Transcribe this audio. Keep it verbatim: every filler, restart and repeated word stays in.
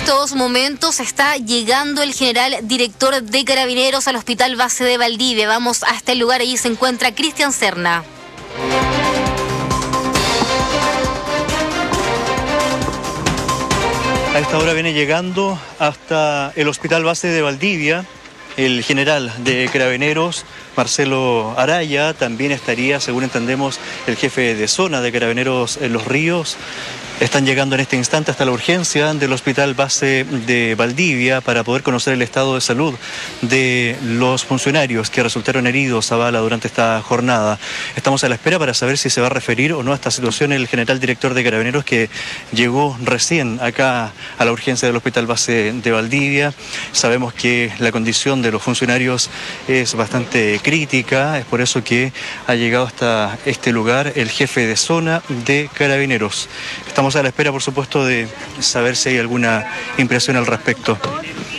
estos momentos está llegando el general director de Carabineros al Hospital Base de Valdivia. Vamos hasta el lugar, allí se encuentra Cristian Serna. A esta hora viene llegando hasta el Hospital Base de Valdivia el general de Carabineros, Marcelo Araya. También estaría, según entendemos, el jefe de zona de Carabineros en Los Ríos. Están llegando en este instante hasta la urgencia del Hospital Base de Valdivia para poder conocer el estado de salud de los funcionarios que resultaron heridos a bala durante esta jornada. Estamos a la espera para saber si se va a referir o no a esta situación el general director de Carabineros, que llegó recién acá a la urgencia del Hospital Base de Valdivia. Sabemos que la condición de los funcionarios es bastante crítica, es por eso que ha llegado hasta este lugar el jefe de zona de Carabineros. Estamos a la espera, por supuesto, de saber si hay alguna impresión al respecto.